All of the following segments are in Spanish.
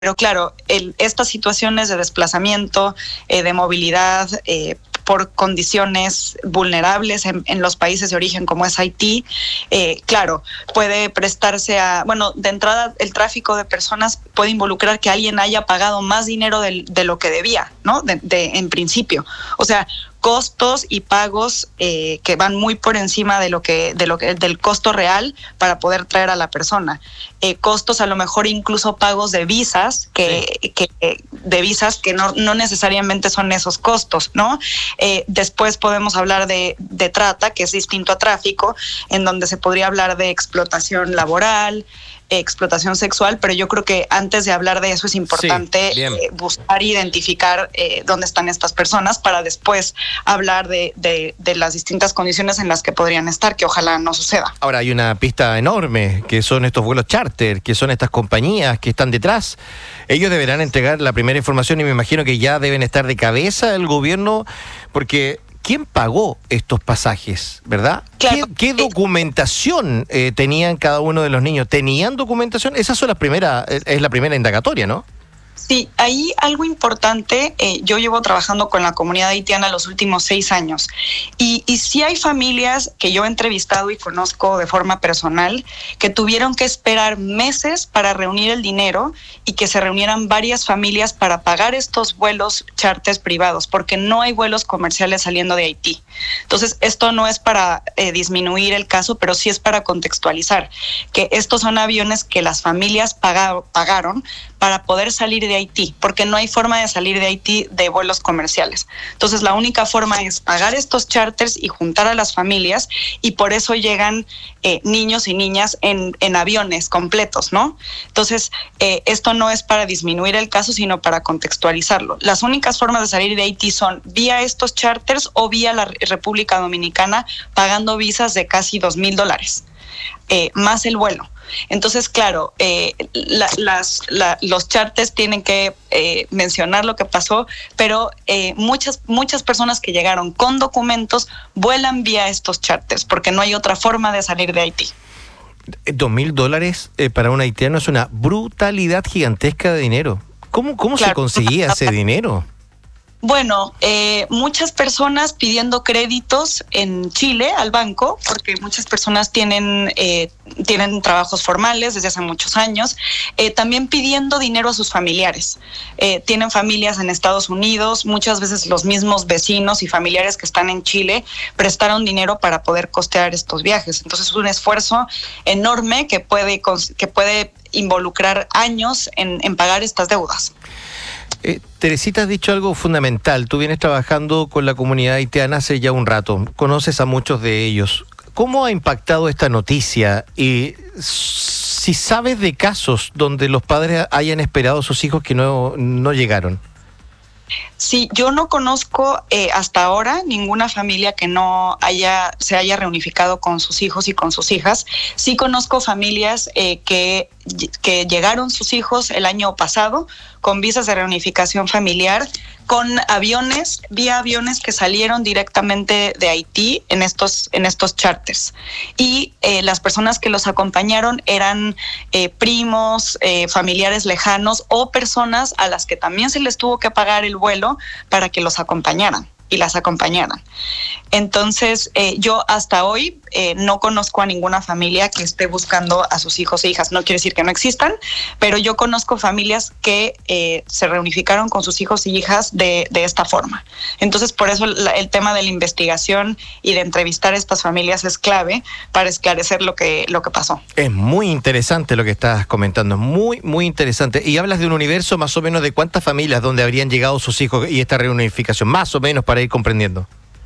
Pero claro, estas situaciones de desplazamiento, de movilidad, por condiciones vulnerables en los países de origen como es Haití, claro, puede prestarse a, bueno, de entrada el tráfico de personas puede involucrar que alguien haya pagado más dinero de lo que debía, ¿no? En principio. O sea, costos y pagos que van muy por encima del costo real para poder traer a la persona. Costos a lo mejor incluso pagos de visas de visas que no necesariamente son esos costos, ¿no? Después podemos hablar de trata, que es distinto a tráfico, en donde se podría hablar de explotación laboral, explotación sexual, pero yo creo que antes de hablar de eso es importante buscar e identificar dónde están estas personas para después hablar de las distintas condiciones en las que podrían estar, que ojalá no suceda. Ahora hay una pista enorme, que son estos vuelos charter, que son estas compañías que están detrás. Ellos deberán entregar la primera información y me imagino que ya deben estar de cabeza el gobierno, porque ¿quién pagó estos pasajes, verdad? Claro. ¿Qué documentación tenían cada uno de los niños? ¿Tenían documentación? Esa es la primera indagatoria, ¿no? Sí, ahí algo importante, yo llevo trabajando con la comunidad haitiana los últimos 6 años y sí hay familias que yo he entrevistado y conozco de forma personal que tuvieron que esperar meses para reunir el dinero y que se reunieran varias familias para pagar estos vuelos charters privados, porque no hay vuelos comerciales saliendo de Haití. Entonces, esto no es para disminuir el caso, pero sí es para contextualizar que estos son aviones que las familias pagaron para poder salir de Haití, porque no hay forma de salir de Haití de vuelos comerciales. Entonces, la única forma es pagar estos charters y juntar a las familias, y por eso llegan niños y niñas en aviones completos, ¿no? Entonces, esto no es para disminuir el caso, sino para contextualizarlo. Las únicas formas de salir de Haití son vía estos charters o vía la República Dominicana, pagando visas de casi $2,000, más el vuelo. Entonces, claro, los charters tienen que mencionar lo que pasó, pero muchas personas que llegaron con documentos vuelan vía estos charters, porque no hay otra forma de salir de Haití. $2,000 para un haitiano es una brutalidad gigantesca de dinero. ¿Cómo Claro. se conseguía ese dinero? Bueno, muchas personas pidiendo créditos en Chile al banco, porque muchas personas tienen trabajos formales desde hace muchos años, también pidiendo dinero a sus familiares. Tienen familias en Estados Unidos, muchas veces los mismos vecinos y familiares que están en Chile prestaron dinero para poder costear estos viajes. Entonces es un esfuerzo enorme que puede involucrar años en pagar estas deudas. Teresita, has dicho algo fundamental. Tú vienes trabajando con la comunidad haitiana hace ya un rato. Conoces a muchos de ellos. ¿Cómo ha impactado esta noticia? Y si sabes de casos donde los padres hayan esperado a sus hijos que no llegaron. Sí, yo no conozco hasta ahora ninguna familia que se haya reunificado con sus hijos y con sus hijas. Sí conozco familias que llegaron sus hijos el año pasado con visas de reunificación familiar, con vía aviones que salieron directamente de Haití en estos charters. Y las personas que los acompañaron eran primos, familiares lejanos o personas a las que también se les tuvo que pagar el vuelo para que los acompañaran y las acompañaran. Entonces, yo hasta hoy no conozco a ninguna familia que esté buscando a sus hijos e hijas. No quiere decir que no existan, pero yo conozco familias que se reunificaron con sus hijos y hijas de esta forma. Entonces, por eso el tema de la investigación y de entrevistar a estas familias es clave para esclarecer lo que pasó. Es muy interesante lo que estás comentando, muy, muy interesante. Y hablas de un universo más o menos de cuántas familias donde habrían llegado sus hijos y esta reunificación, más o menos para ir comprendiendo.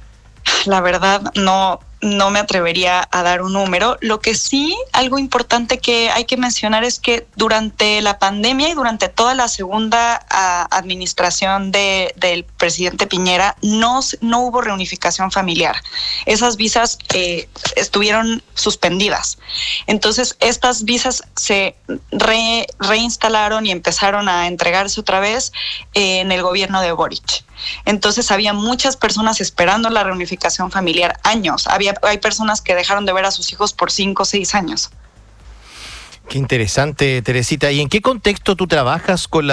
La verdad, no me atrevería a dar un número. Lo que sí, algo importante que hay que mencionar es que durante la pandemia y durante toda la segunda administración del presidente Piñera no hubo reunificación familiar. Esas visas estuvieron suspendidas. Entonces, estas visas se reinstalaron y empezaron a entregarse otra vez en el gobierno de Boric. Entonces, había muchas personas esperando la reunificación familiar años. Hay personas que dejaron de ver a sus hijos por 5 o 6 años. Qué interesante, Teresita. ¿Y en qué contexto tú trabajas con la